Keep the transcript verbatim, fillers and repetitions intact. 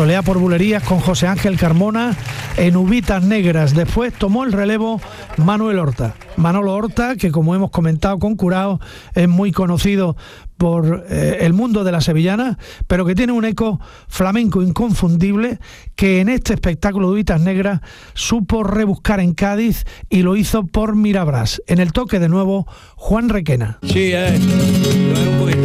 pelea por bulerías con José Ángel Carmona en Uvitas Negras. Después tomó el relevo Manuel Horta. Manolo Horta, que como hemos comentado con Curao, es muy conocido por eh, el mundo de la sevillana, pero que tiene un eco flamenco inconfundible, que en este espectáculo de Uvitas Negras supo rebuscar en Cádiz y lo hizo por Mirabrás. En el toque de nuevo, Juan Requena. Sí, eh, un poquito.